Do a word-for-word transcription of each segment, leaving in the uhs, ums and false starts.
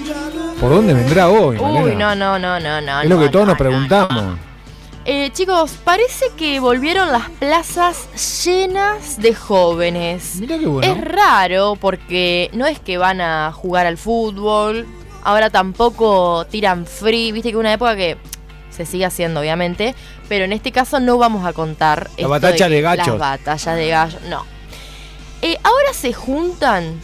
¿Por dónde vendrá hoy, Malena? Uy, no, no, no, no, no. Es lo que no, todos no, nos no, preguntamos. no. Eh, chicos, parece que volvieron las plazas llenas de jóvenes. Mirá qué bueno. Es raro porque no es que van a jugar al fútbol, ahora tampoco tiran free, viste que una época que se sigue haciendo obviamente, pero en este caso no vamos a contar La batalla de, de gachos. Las batallas de gallos, no. Eh, ahora se juntan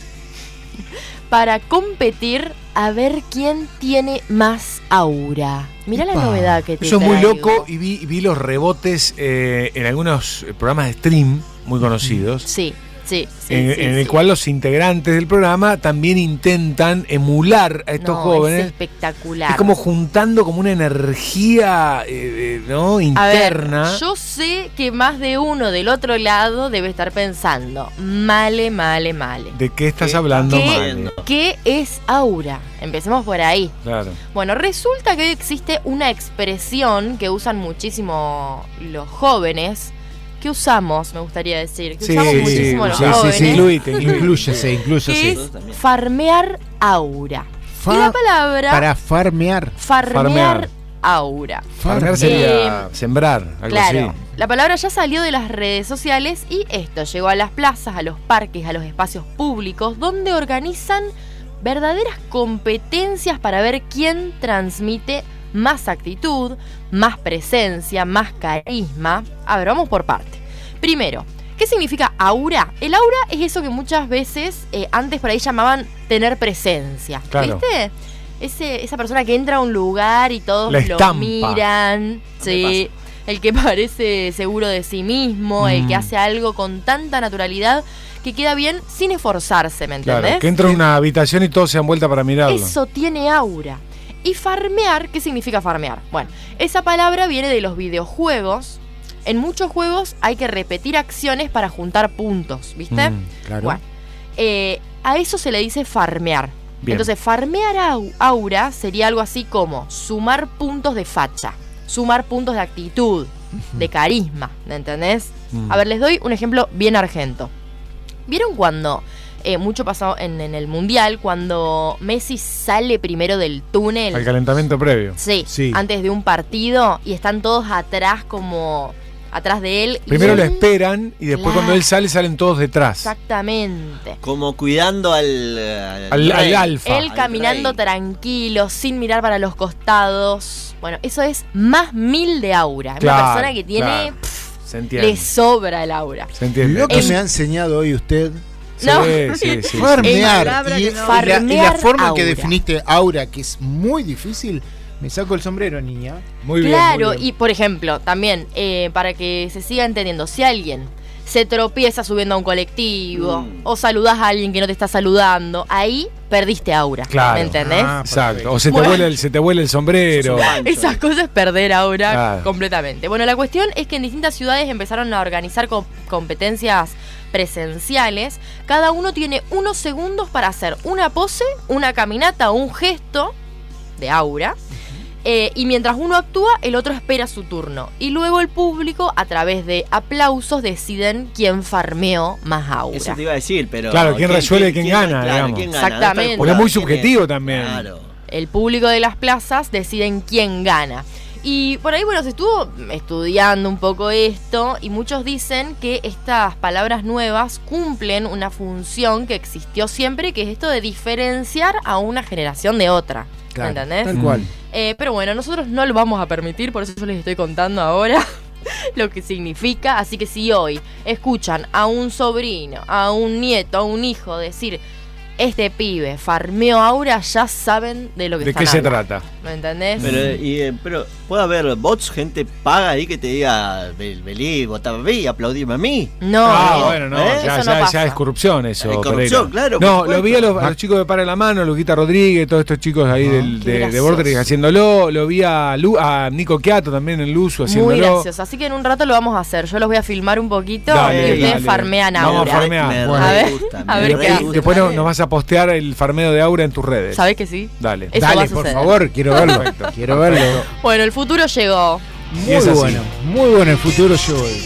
para competir a ver quién tiene más aura. Mirá la novedad que te Eso es muy traigo. loco y vi, vi los rebotes eh, en algunos programas de stream muy conocidos. Sí, sí, sí. en, sí, en sí. el cual los integrantes del programa también intentan emular a estos No, jóvenes. es espectacular. Es como juntando como una energía eh, eh, ¿no? interna. A ver, yo sé que más de uno del otro lado debe estar pensando, male, male, male. ¿De qué estás ¿Qué? hablando, ¿Qué, Male? ¿Qué es aura? Empecemos por ahí. Claro. Bueno, resulta que existe una expresión que usan muchísimo los jóvenes, que usamos, me gustaría decir, que Sí, usamos sí, muchísimo los sí, sí, jóvenes, sí, incluite, Inclúyese, que inclúyese. es farmear aura. Fa- y la palabra Para farmear. farmear, farmear. aura. Farmear Farmear. sería sembrar, algo Claro, así. la palabra ya salió de las redes sociales y esto llegó a las plazas, a los parques, a los espacios públicos, donde organizan verdaderas competencias para ver quién transmite más actitud, más presencia, más carisma. A ver, vamos por parte. Primero, ¿qué significa aura? El aura es eso que muchas veces eh, antes por ahí llamaban tener presencia. Claro. ¿Viste? Ese, esa persona que entra a un lugar y todos La lo estampa. miran. Sí. El que parece seguro de sí mismo, el que Mm. hace algo con tanta naturalidad que queda bien sin esforzarse, ¿me entendés? Claro, que entra a una habitación y todos se dan vuelta para mirarlo. Eso tiene aura. Y farmear, ¿qué significa farmear? Bueno, esa palabra viene de los videojuegos. En muchos juegos hay que repetir acciones para juntar puntos, ¿viste? Mm, Claro. Bueno, eh, a eso se le dice farmear. Bien. Entonces, farmear au- aura sería algo así como sumar puntos de facha, sumar puntos de actitud, de carisma, ¿me entendés? Mm. A ver, les doy un ejemplo bien argento. ¿Vieron cuando, eh, mucho pasó en, en el Mundial, cuando Messi sale primero del túnel? Al calentamiento previo. Sí, Sí. antes de un partido y están todos atrás como atrás de él. Primero y lo él- esperan y después Claro. cuando él sale, salen todos detrás. Exactamente. Como cuidando al, al, Al- rey. al alfa. Él Al caminando rey. tranquilo, sin mirar para los costados. Bueno, eso es más mil de aura. Claro, Una persona que tiene, claro. pff, Se entiende. le sobra el aura. Se entiende. Lo que El- me ha enseñado hoy usted. Sí, No. sí, sí. Farmear. palabra Y, que y no- la, y la Farmear forma en que aura. definiste aura, que es muy difícil, me saco el sombrero, niña. Muy bien. Claro, muy bien. y por ejemplo, también, eh, para que se siga entendiendo, si alguien se tropieza subiendo a un colectivo Mm. o saludás a alguien que no te está saludando, ahí perdiste aura. Claro. ¿Me entendés? Ah, Exacto. O se te, Bueno. vuela el, se te vuela el sombrero. Sos un pancho. Esas cosas es perder aura Claro. completamente. Bueno, la cuestión es que en distintas ciudades empezaron a organizar com- competencias presenciales. Cada uno tiene unos segundos para hacer una pose, una caminata o un gesto de aura. Eh, y mientras uno actúa, el otro espera su turno. Y luego el público, a través de aplausos, deciden quién farmeó más aura. Eso te iba a decir, pero. Claro, ¿quién resuelve, quién gana, claro, digamos? quién gana? Exactamente. Porque es muy ¿Quién subjetivo también. Claro. El público de las plazas deciden quién gana. Y por ahí, bueno, se estuvo estudiando un poco esto y muchos dicen que estas palabras nuevas cumplen una función que existió siempre, que es esto de diferenciar a una generación de otra. Claro, ¿Entendés? tal cual. Eh, pero bueno, nosotros no lo vamos a permitir, por eso yo les estoy contando ahora lo que significa. Así que si hoy escuchan a un sobrino, a un nieto, a un hijo decir: este pibe farmeó aura, ya saben de lo que ¿De están qué se hablando. trata? ¿Me entendés? Pero, y, eh, pero puede haber bots, gente paga ahí que te diga: "Vel- vení, votame a mí, aplaudime a mí". No, Ah, no, bueno, no, ¿eh? ya, Eso no ya- pasa. ya es corrupción eso. Es corrupción, Pereira. claro, por No, supuesto. lo vi a los, a los chicos de Para la Mano, Luquita Rodríguez, todos estos chicos ahí Ah, del, qué de, de gracioso. Vorterix haciéndolo. Lo vi a, Lu- a Nico Quiato también en Luzu haciéndolo. muy gracioso. Así que en un rato lo vamos a hacer. Yo los voy a filmar un poquito Dale, y ustedes dale. farmean Vamos a aura. farmear. Me Bueno. A ver, re gusta, a me ver re qué hace. gusta. Después no- nos vas a postear el farmeo de aura en tus redes. ¿Sabés que sí? Dale. Eso va a Dale, por suceder. favor, quiero verlo. Perfecto. Quiero verlo. Bueno, el futuro llegó. Y Muy es así. bueno, muy bueno el futuro yo hoy.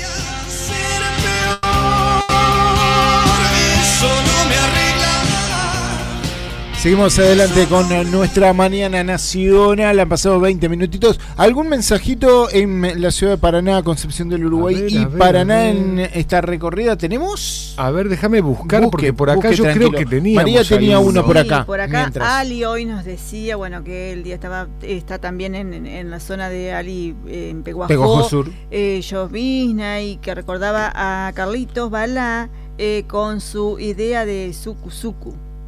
Seguimos adelante con nuestra mañana nacional. Han pasado veinte minutitos. ¿Algún mensajito en la ciudad de Paraná, Concepción del Uruguay ver, y ver, Paraná en esta recorrida? ¿Tenemos? A ver, déjame buscar, Busque, porque por acá busque, yo tranquilo. creo que teníamos. María tenía ahí uno por acá. Sí, por acá mientras. Ali hoy nos decía, bueno, que el día estaba está también en, en, en la zona de Ali, eh, en Peguajó, Peguajó Sur. Eh, Llovizna, y que recordaba a Carlitos Balá eh, con su idea de suku suku.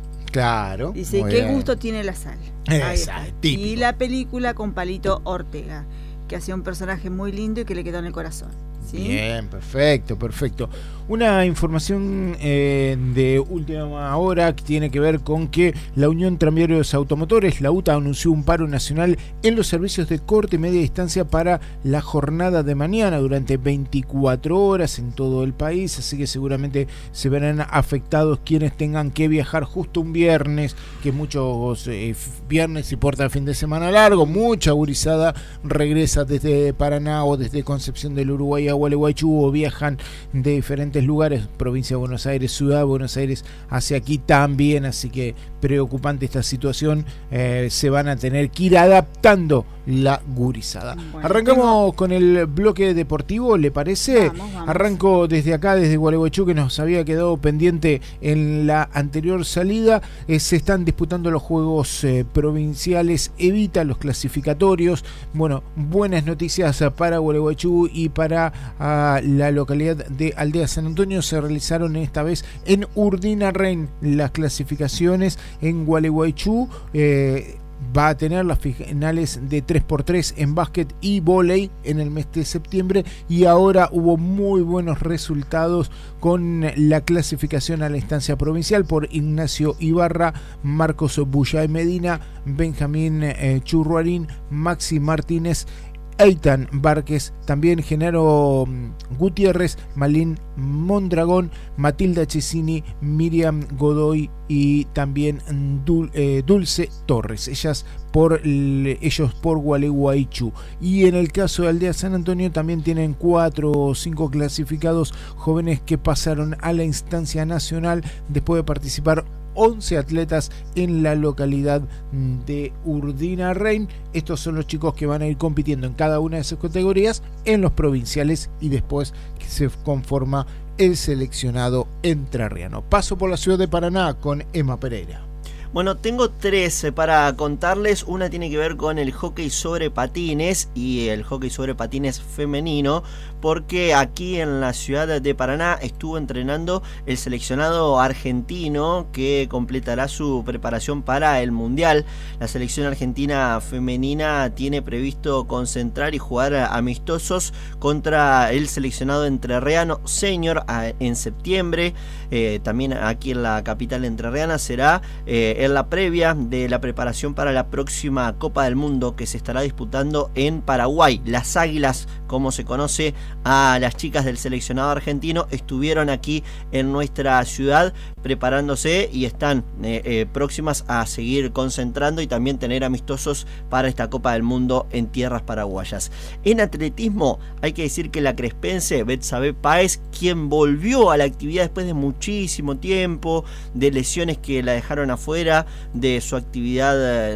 Claro. Dice, muy qué bien. gusto tiene la sal. Esa, Ahí está. típico. Y la película con Palito Ortega, que hacía un personaje muy lindo y que le quedó en el corazón. ¿Sí? Bien, perfecto, perfecto. Una información eh, de última hora que tiene que ver con que la Unión Tranviarios Automotores, la U T A, anunció un paro nacional en los servicios de corta y media distancia para la jornada de mañana durante veinticuatro horas en todo el país, así que seguramente se verán afectados quienes tengan que viajar justo un viernes, que muchos eh, viernes y porta fin de semana largo, mucha gurizada regresa desde Paraná o desde Concepción del Uruguay a Gualeguaychú o viajan de diferentes lugares, provincia de Buenos Aires, ciudad de Buenos Aires, hacia aquí también, así que preocupante esta situación, eh, se van a tener que ir adaptando la gurizada. Bueno, Arrancamos tengo... con el bloque deportivo, ¿le parece? Vamos, vamos. Arranco desde acá, desde Gualeguaychú, que nos había quedado pendiente en la anterior salida. Eh, se están disputando los juegos eh, provinciales, evita los clasificatorios. Bueno, buenas noticias para Gualeguaychú y para uh, la localidad de Aldea San Antonio. Se realizaron esta vez en Urdinarren las clasificaciones. En Gualeguaychú eh, va a tener las finales de tres por tres en básquet y vóley en el mes de septiembre, y ahora hubo muy buenos resultados con la clasificación a la instancia provincial por Ignacio Ibarra, Marcos Bullay Medina, Benjamín eh, Churruarín, Maxi Martínez, Eitan Várquez, también Genaro Gutiérrez, Malín Mondragón, Matilda Cesini, Miriam Godoy y también Dul, eh, Dulce Torres, ellas por ellos por Gualeguaychú. Y en el caso de Aldea San Antonio también tienen cuatro o cinco clasificados jóvenes que pasaron a la instancia nacional después de participar once atletas en la localidad de Urdinarren. Estos son los chicos que van a ir compitiendo en cada una de esas categorías en los provinciales y después que se conforma el seleccionado entrerriano. Paso por la ciudad de Paraná con Emma Pereira. Bueno, tengo tres para contarles. Una tiene que ver con el hockey sobre patines y el hockey sobre patines femenino, porque aquí en la ciudad de Paraná estuvo entrenando el seleccionado argentino que completará su preparación para el Mundial. La selección argentina femenina tiene previsto concentrar y jugar amistosos contra el seleccionado entrerriano senior en septiembre. Eh, también aquí en la capital entrerriana será eh, en la previa de la preparación para la próxima Copa del Mundo que se estará disputando en Paraguay. Las Águilas, como se conoce a las chicas del seleccionado argentino, estuvieron aquí en nuestra ciudad preparándose y están eh, eh, próximas a seguir concentrando y también tener amistosos para esta Copa del Mundo en tierras paraguayas. En atletismo hay que decir que la crespense Betsabe Páez, quien volvió a la actividad después de muchísimo tiempo, de lesiones que la dejaron afuera de su actividad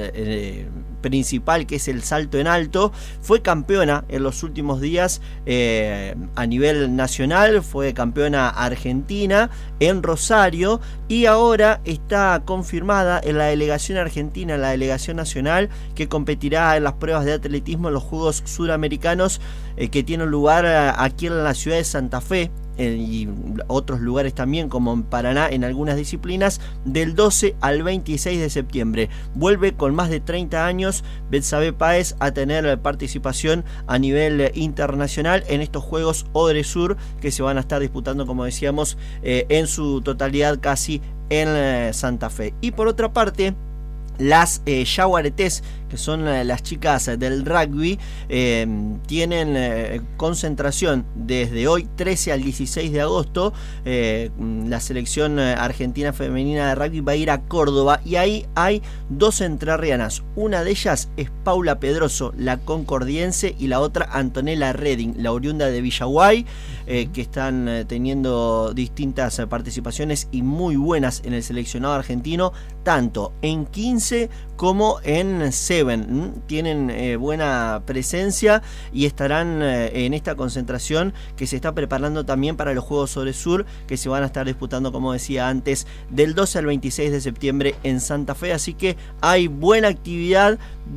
eh, principal, que es el salto en alto, fue campeona en los últimos días eh, a nivel nacional, fue campeona argentina en Rosario y ahora está confirmada en la delegación argentina, en la delegación nacional, que competirá en las pruebas de atletismo en los Juegos Suramericanos eh, que tienen lugar aquí en la ciudad de Santa Fe y otros lugares también como en Paraná en algunas disciplinas, del doce al veintiséis de septiembre. Vuelve con más de treinta años Betsabe Páez a tener participación a nivel internacional en estos Juegos Odresur que se van a estar disputando, como decíamos, eh, en su totalidad casi en eh, Santa Fe. Y por otra parte, las eh, yaguaretés que son eh, las chicas del rugby, eh, tienen eh, concentración desde hoy trece al dieciséis de agosto. Eh, la selección argentina femenina de rugby va a ir a Córdoba y ahí hay dos entrerrianas. Una de ellas es Paula Pedroso, la concordiense, y la otra Antonella Redding, la oriunda de Villaguay, eh, que están eh, teniendo distintas eh, participaciones y muy buenas en el seleccionado argentino, tanto en quince como en Seven. Tienen eh, buena presencia y estarán eh, en esta concentración que se está preparando también para los Juegos Sobre Sur, que se van a estar disputando, como decía antes, del doce al veintiséis de septiembre en Santa Fe. Así que hay buena actividad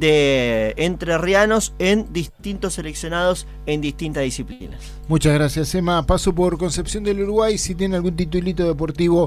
de entrerrianos en distintos seleccionados en distintas disciplinas. Muchas gracias, Emma. Paso por Concepción del Uruguay, si tiene algún titulito deportivo,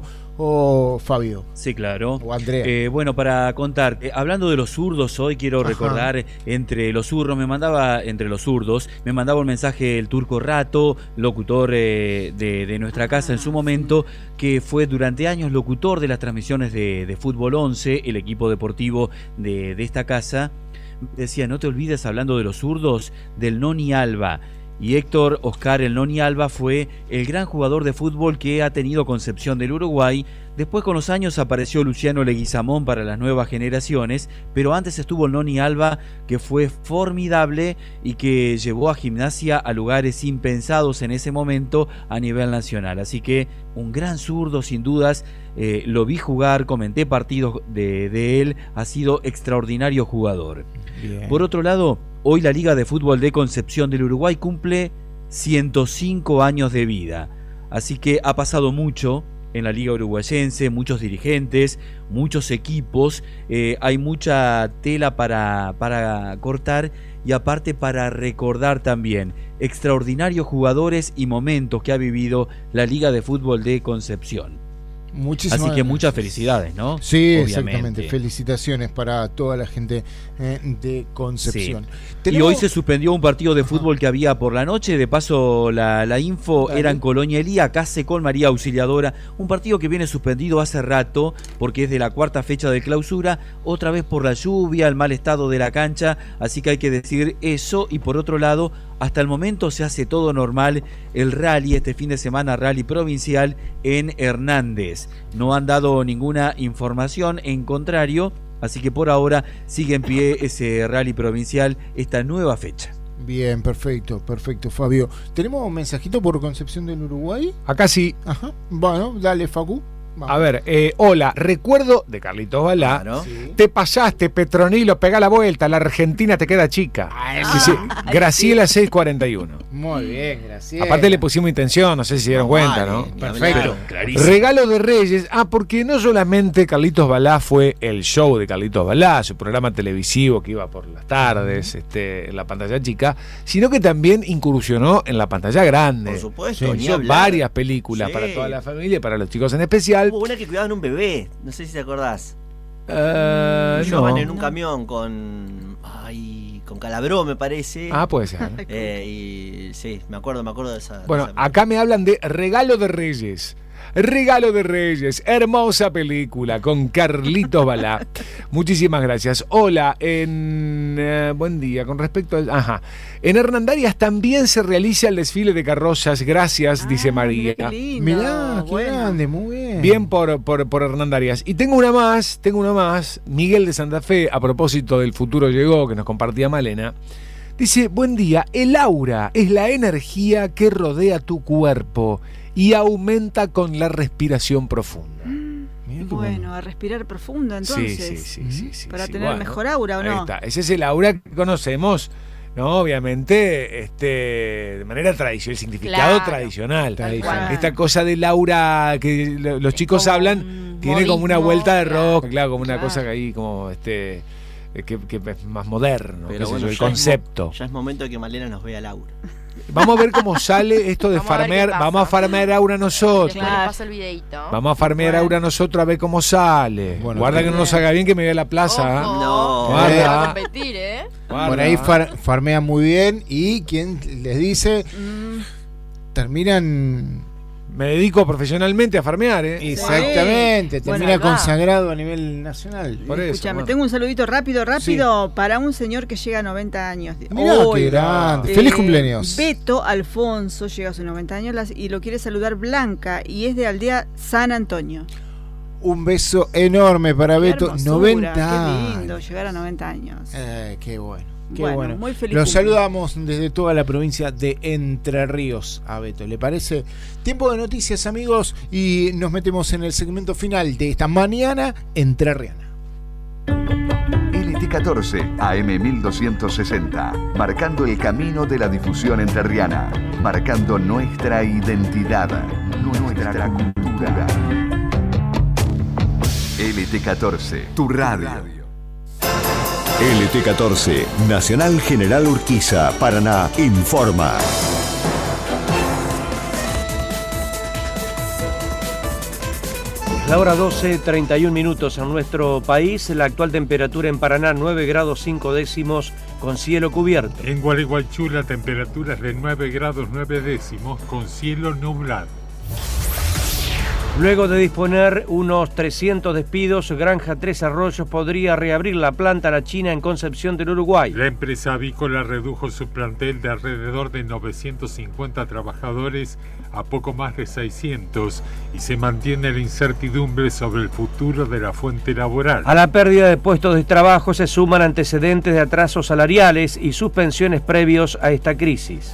o Fabio. Sí, claro. O Andrea. Eh, bueno, para contar, eh, hablando de los zurdos, hoy quiero Ajá. recordar, entre los zurdos, me mandaba, entre los zurdos, me mandaba un mensaje el Turco Rato, locutor eh, de, de nuestra casa en su momento, que fue durante años locutor de las transmisiones de, de Fútbol once, el equipo deportivo de, de esta casa. Decía, no te olvides, hablando de los zurdos, del Noni Alba. Y Héctor Oscar el Noni Alba fue el gran jugador de fútbol que ha tenido Concepción del Uruguay. Después, con los años, apareció Luciano Leguizamón para las nuevas generaciones, pero antes estuvo el Noni Alba, que fue formidable y que llevó a Gimnasia a lugares impensados en ese momento a nivel nacional. Así que un gran zurdo, sin dudas. Eh, lo vi jugar, comenté partidos de, de él, ha sido extraordinario jugador. Bien. Por otro lado, hoy la Liga de Fútbol de Concepción del Uruguay cumple ciento cinco años de vida. Así que ha pasado mucho en la Liga Uruguayense, muchos dirigentes, muchos equipos, eh, hay mucha tela para, para cortar y aparte para recordar también extraordinarios jugadores y momentos que ha vivido la Liga de Fútbol de Concepción. Muchísimas Así que gracias. muchas felicidades, ¿no? Sí, Obviamente. exactamente. Felicitaciones para toda la gente eh, de Concepción. Sí. Y Tenemos- hoy se suspendió un partido de fútbol que había por la noche. De paso, la, la info Dale. era en Colonia Elía, Case con María Auxiliadora. Un partido que viene suspendido hace rato porque es de la cuarta fecha de clausura. Otra vez por la lluvia, el mal estado de la cancha. Así que hay que decir eso. Y por otro lado, hasta el momento se hace todo normal. El rally, este fin de semana, rally provincial en Hernández. No han dado ninguna información, en contrario. Así que por ahora sigue en pie ese rally provincial, esta nueva fecha. Bien, perfecto, perfecto, Fabio. ¿Tenemos un mensajito por Concepción del Uruguay? Acá sí. Ajá. Bueno, dale, Facu. Vamos. A ver, eh, hola, recuerdo de Carlitos Balá. Claro. Sí. Te pasaste, Petronilo, pegá la vuelta, la Argentina te queda chica. Sí, sí. Graciela seiscientos cuarenta y uno. Muy bien, gracias. Aparte le pusimos intención, no sé si se dieron cuenta, Vale, ¿no? ni Perfecto. hablar. Clarísimo. Regalo de Reyes. Ah, porque no solamente Carlitos Balá fue el show de Carlitos Balá, su programa televisivo que iba por las tardes, este, en la pantalla chica, sino que también incursionó en la pantalla grande. Por supuesto, Sí, ni Hizo hablar. varias películas Sí. para toda la familia y para los chicos en especial. Hubo una que cuidaban un bebé, no sé si te acordás. Eh, Ellos van no. en un camión con. Ay, con Calabró, me parece. Ah, puede ser. Eh, y sí, me acuerdo, me acuerdo de esa. de Bueno, esa- acá me hablan de Regalo de Reyes. Regalo de Reyes, hermosa película con Carlitos Balá. Muchísimas gracias. Hola, en eh, buen día. Con respecto al, ajá, en Hernandarias también se realiza el desfile de carrozas. Gracias, Ah, dice María. mirá qué lindo. Mirá, qué Bueno. grande, muy bien. Bien por, por, por Hernandarias. Y tengo una más, tengo una más. Miguel de Santa Fe, a propósito del futuro llegó, que nos compartía Malena. Dice, buen día, el aura es la energía que rodea tu cuerpo y aumenta con la respiración profunda. Mirá qué Bueno, a respirar profundo entonces. Sí, sí, sí, sí, sí, Para sí, tener bueno. mejor aura, ¿o Ahí no? está. Ese es el aura que conocemos, ¿no? Obviamente, este, de manera tradicional, el significado Claro. tradicional. Tal Tradicional. cual. Esta cosa del aura que lo- los chicos como hablan un tiene como una modismo, vuelta de claro. rock, claro, como una Claro. cosa que ahí como este eh, que, que es más moderno, qué sé bueno, yo, el ya es mo- concepto. Ya es momento de que Malena nos vea Laura. Vamos a ver cómo sale esto de Vamos a ver farmear, qué pasa. vamos a farmear aura nosotros. Después Claro. les paso el videito. Vamos a farmear Bueno. aura nosotros a ver cómo sale. Bueno, Guarda que no nos haga bien que me vea a la plaza. Ojo, ¿eh? No. no voy a Guarda. competir, ¿eh? Guarda. Por ahí far- farmean muy bien y quien les dice, Mm, terminan me dedico profesionalmente a farmear, ¿eh? Exactamente, Sí. termina Bueno, acá. consagrado a nivel nacional. Por eso, Escúchame, bueno. tengo un saludito rápido, rápido para un señor que llega a noventa años. Mirá, Hoy. qué grande. Eh, Feliz cumpleaños. Beto Alfonso llega a sus noventa años las- y lo quiere saludar Blanca y es de Aldea San Antonio. Un beso enorme para Qué Beto, hermosura, noventa Qué lindo años. llegar a noventa años. Eh, qué bueno. Qué Bueno, bueno. muy feliz Lo cumple. saludamos desde toda la provincia de Entre Ríos a Beto. ¿Le parece? Tiempo de noticias, amigos, y nos metemos en el segmento final de esta mañana entrerriana. L T catorce A M mil doscientos sesenta, marcando el camino de la difusión entrerriana, marcando nuestra identidad, nuestra cultura. L T catorce, tu radio. L T catorce, Nacional General Urquiza, Paraná, informa. La hora doce, treinta y un minutos en nuestro país. La actual temperatura en Paraná, nueve grados cinco décimos con cielo cubierto. En Gualeguaychú la temperatura es de nueve grados nueve décimos con cielo nublado. Luego de disponer unos trescientos despidos, Granja Tres Arroyos podría reabrir la planta La China en Concepción del Uruguay. La empresa avícola redujo su plantel de alrededor de novecientos cincuenta trabajadores a poco más de seiscientos y se mantiene la incertidumbre sobre el futuro de la fuente laboral. A la pérdida de puestos de trabajo se suman antecedentes de atrasos salariales y suspensiones previos a esta crisis.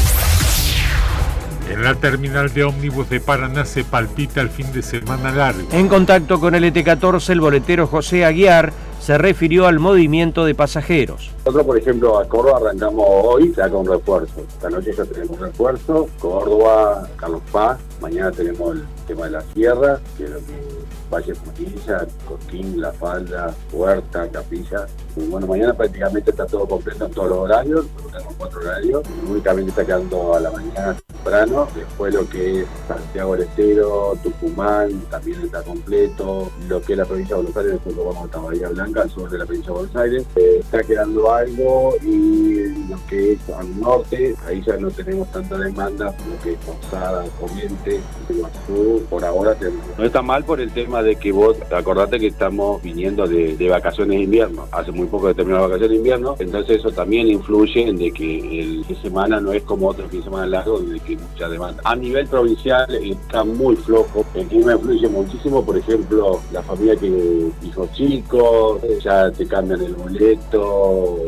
En la terminal de ómnibus de Paraná se palpita el fin de semana largo. En contacto con L T catorce, el boletero José Aguiar se refirió al movimiento de pasajeros. Nosotros, por ejemplo, a Córdoba arrancamos hoy ya con refuerzo. Esta noche ya tenemos refuerzo. Córdoba, Carlos Paz. Mañana tenemos el tema de la sierra, que es lo que Valle Punilla, Cosquín, La Falda, Huerta, Capilla. Y bueno, mañana prácticamente está todo completo en todos los horarios. Tenemos cuatro horarios. Únicamente está quedando a la mañana temprano. Después lo que es Santiago del Estero, Tucumán, también está completo. Lo que es la provincia de Buenos Aires, después lo vamos hasta Bahía Blanca, al sur de la provincia de Buenos Aires. Eh, está quedando algo, y lo que es al norte, ahí ya no tenemos tanta demanda. Lo que es Posada, Corrientes, Iguazú, por ahora tenemos. No está mal por el tema de que vos, acordate que estamos viniendo de, de vacaciones de invierno. Hace muy poco de terminar las vacaciones de invierno, entonces eso también influye en de que el fin de semana no es como otro fin de semana largo, donde hay mucha demanda. A nivel provincial está muy flojo, el clima influye muchísimo, por ejemplo, la familia que hijos chicos, ya te cambian el boleto.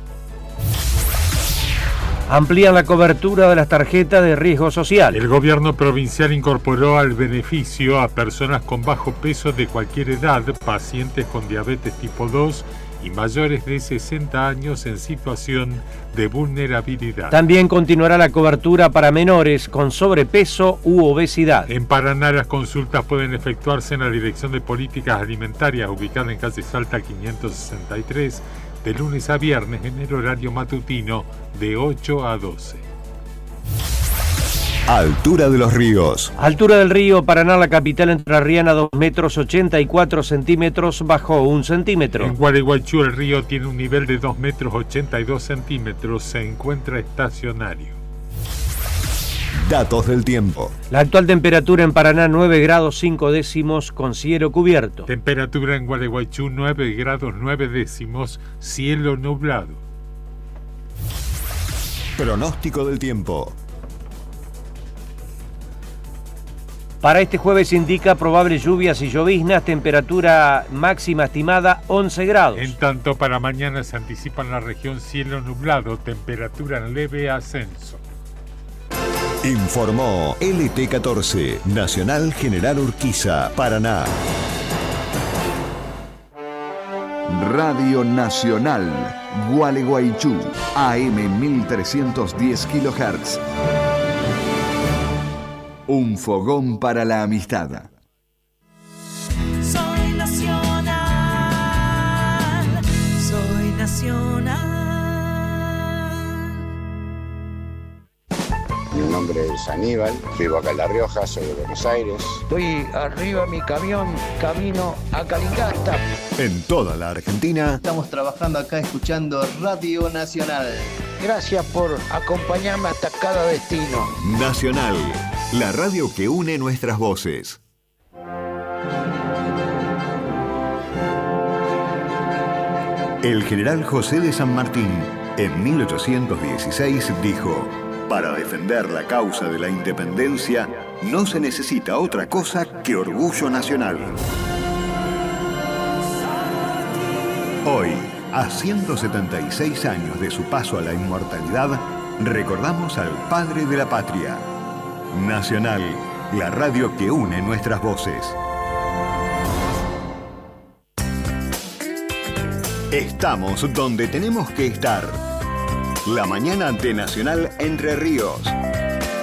Amplían la cobertura de las tarjetas de riesgo social. El gobierno provincial incorporó al beneficio a personas con bajo peso de cualquier edad, pacientes con diabetes tipo dos y mayores de sesenta años en situación de vulnerabilidad. También continuará la cobertura para menores con sobrepeso u obesidad. En Paraná las consultas pueden efectuarse en la Dirección de Políticas Alimentarias, ubicada en calle Salta quinientos sesenta y tres, de lunes a viernes en el horario matutino de ocho a doce. Altura de los ríos. Altura del río Paraná, la capital entrerriana, dos metros ochenta y cuatro centímetros, bajó un centímetro. En Gualeguaychú el río tiene un nivel de dos metros ochenta y dos centímetros, se encuentra estacionario. Datos del tiempo. La actual temperatura en Paraná, nueve grados cinco décimos con cielo cubierto. Temperatura en Gualeguaychú, nueve grados nueve décimos, cielo nublado. Pronóstico del tiempo. Para este jueves indica probables lluvias y lloviznas, temperatura máxima estimada once grados. En tanto, para mañana se anticipa en la región cielo nublado, temperatura en leve ascenso. Informó L T catorce, Nacional General Urquiza, Paraná. Radio Nacional, Gualeguaychú, A M mil trescientos diez kilohertz. Un fogón para la amistad. Soy nacional, soy nacional. Mi nombre es Aníbal, vivo acá en La Rioja, soy de Buenos Aires. Estoy arriba de mi camión, camino a Calingasta. En toda la Argentina. Estamos trabajando acá escuchando Radio Nacional. Gracias por acompañarme hasta cada destino. Nacional, La radio que une nuestras voces. El general José de San Martín, en mil ochocientos dieciséis, dijo: para defender la causa de la independencia no se necesita otra cosa que orgullo nacional. Hoy, a ciento setenta y seis años de su paso a la inmortalidad, recordamos al padre de la patria. Nacional, la radio que une nuestras voces. Estamos donde tenemos que estar. La mañana de Nacional Entre Ríos.